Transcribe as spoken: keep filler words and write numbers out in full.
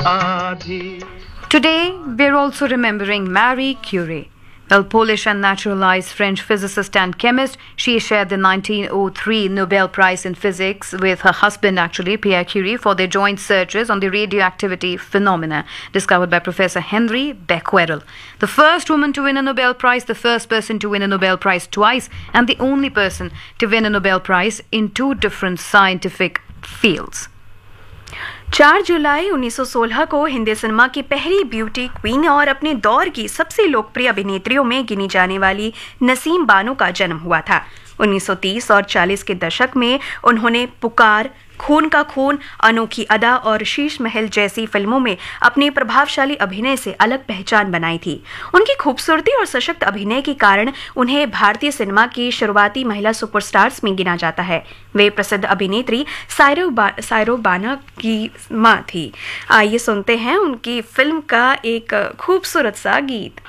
Today, we're also remembering Marie Curie. Well, Polish and naturalized French physicist and chemist, she shared the nineteen oh three Nobel Prize in Physics with her husband, actually, Pierre Curie, for their joint searches on the radioactivity phenomena discovered by Professor Henry Becquerel. The first woman to win a Nobel Prize, the first person to win a Nobel Prize twice, and the only person to win a Nobel Prize in two different scientific fields. चार जुलाई उन्नीस सौ सोलह को Hindi cinema की पहली beauty queen और अपने दौर की सबसे लोकप्रिय अभिनेत्रियों में गिनी जाने वाली नसीम बानो का जन्म हुआ था। उन्नीस सौ तीस और चालीस के दशक में उन्होंने पुकार, खून का खून, अनोखी अदा और शीश महल जैसी फिल्मों में अपनी प्रभावशाली अभिनय से अलग पहचान बनाई थी। उनकी खूबसूरती और सशक्त अभिनय के कारण उन्हें भारतीय सिनेमा की शुरुआती महिला सुपरस्टार्स में गिना जाता है। वे प्रसिद्ध अभिनेत्री सायरो बा, सायरो बानो की मां थी। आइए सुनते हैं उनकी फिल्म का एक खूबसूरत सा गीत।